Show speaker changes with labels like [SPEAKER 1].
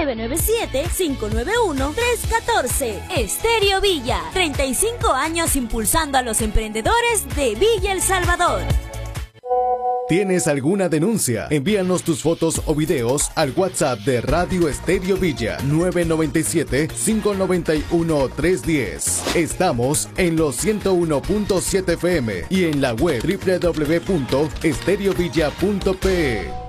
[SPEAKER 1] 997-591-314. Estéreo Villa, 35 años impulsando a los emprendedores de Villa El Salvador.
[SPEAKER 2] ¿Tienes alguna denuncia? Envíanos tus fotos o videos al WhatsApp de Radio Estéreo Villa 997-591-310. Estamos en los 101.7 FM y en la web www.estereovilla.pe.